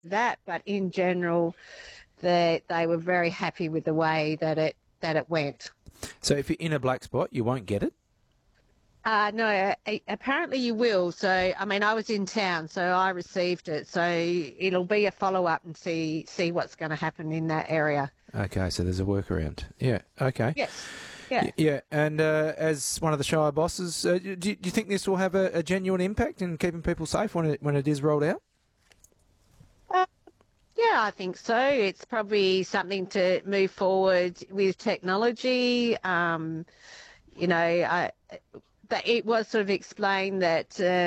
that, but in general, they were very happy with the way that it went. So if you're in a black spot, you won't get it? No, apparently you will. So, I mean, I was in town, so I received it. So it'll be a follow-up and see what's going to happen in that area. Okay, so there's a workaround. Yeah, okay. Yes. Yeah. Yeah, and as one of the Shire bosses, do you think this will have a genuine impact in keeping people safe when it is rolled out? Yeah, I think so. It's probably something to move forward with technology. That it was sort of explained that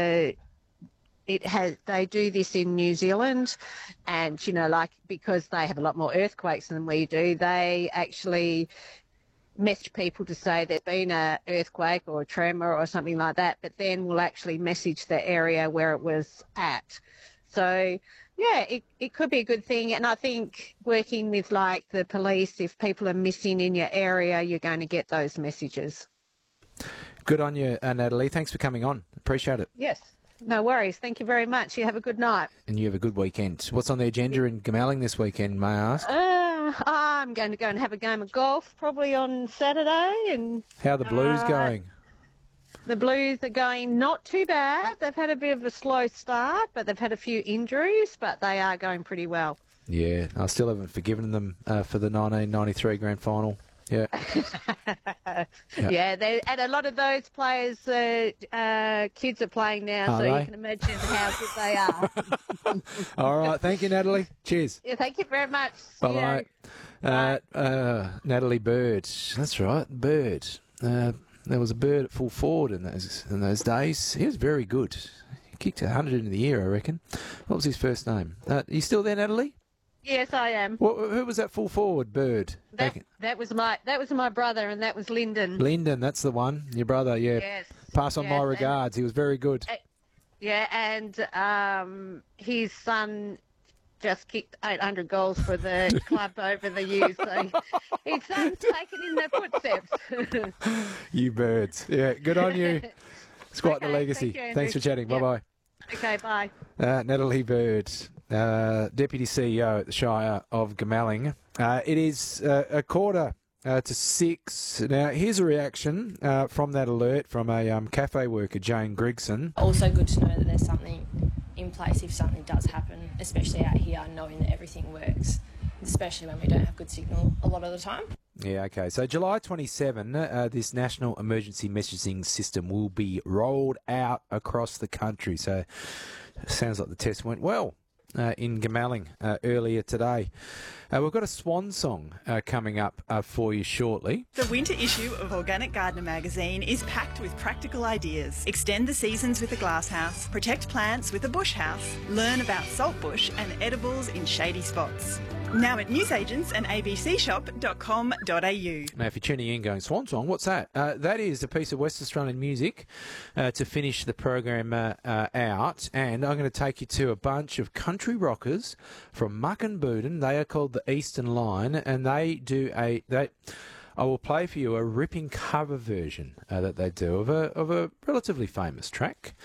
they do this in New Zealand, and because they have a lot more earthquakes than we do, they actually message people to say there's been an earthquake or a tremor or something like that, but then we'll actually message the area where it was at. So, yeah, it could be a good thing. And I think working with like the police, if people are missing in your area, you're going to get those messages. Good on you, Natalie. Thanks for coming on. Appreciate it. Yes. No worries. Thank you very much. You have a good night. And you have a good weekend. What's on the agenda in Goomalling this weekend, may I ask? I'm going to go and have a game of golf probably on Saturday. And how are the Blues going? The Blues are going not too bad. They've had a bit of a slow start, but they've had a few injuries, but they are going pretty well. Yeah, I still haven't forgiven them for the 1993 grand final. Yeah. Yeah, and a lot of those players, kids are playing now, you can imagine how good they are. All right, thank you, Natalie. Cheers. Yeah, thank you very much. Bye-bye. Natalie Bird. That's right, Bird. There was a Bird at full forward in those days. He was very good. He kicked 100 in the year, I reckon. What was his first name? You still there, Natalie? Yes, I am. Who was that full forward, Bird? That was my brother, and that was Lyndon. Lyndon, that's the one. Your brother, yeah. Yes. Pass on my regards. He was very good. Yeah, and his son just kicked 800 goals for the club over the years, so his son's taken in their footsteps. You Birds. Yeah, good on you. It's quite the legacy. Thanks for chatting. Yep. Bye-bye. Okay, bye. Natalie Bird, Deputy CEO at the Shire of Goomalling. It is a quarter to 6. Now, here's a reaction from that alert from a cafe worker, Jane Grigson. Also good to know that there's something in place if something does happen, especially out here, knowing that everything works, especially when we don't have good signal a lot of the time. Yeah, okay. So July 27, this national emergency messaging system will be rolled out across the country. So it sounds like the test went well in Goomalling earlier today. We've got a swan song coming up for you shortly. The winter issue of Organic Gardener magazine is packed with practical ideas. Extend the seasons with a glasshouse, protect plants with a bush house, learn about saltbush and edibles in shady spots. Now at newsagents and abcshop.com.au. Now, if you're tuning in going, swan song, what's that? That is a piece of West Australian music to finish the program out. And I'm going to take you to a bunch of country rockers from Muckenbooden. They are called the Eastern Line, and I will play for you a ripping cover version that they do of a relatively famous track,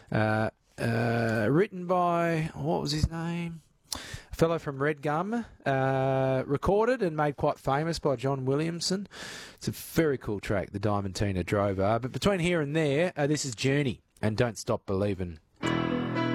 written by, what was his name? A fellow from Red Gum, recorded and made quite famous by John Williamson. It's a very cool track, the Diamantina Drover. But between here and there, this is Journey and Don't Stop Believin'.